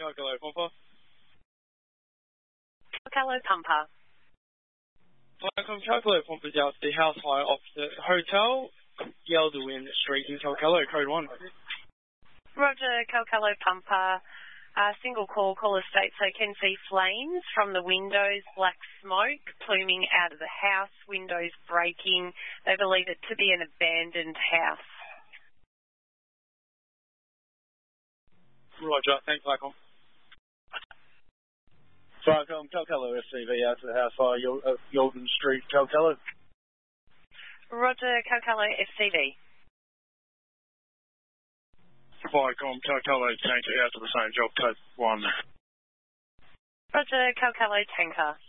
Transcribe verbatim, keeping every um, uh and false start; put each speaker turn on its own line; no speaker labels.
Calcalo Pumper.
Calcalo Pumper.
Flycom Calcalo Pumper's out the house hire opposite Hotel Yelderwin Street in Calcalo, code one.
Roger, Calcalo Pumper. Uh, single call, caller states they can see flames from the windows, black smoke pluming out of the house, windows breaking. They believe it to be an abandoned house.
Roger, thanks, Flycom.
Flycom Calcalo F C V out to the house fire, Yelderwin Street, Calcalo.
Roger, Calcalo F C V.
Flycom Calcalo Tanker out to the same job, code one.
Roger, Calcalo Tanker.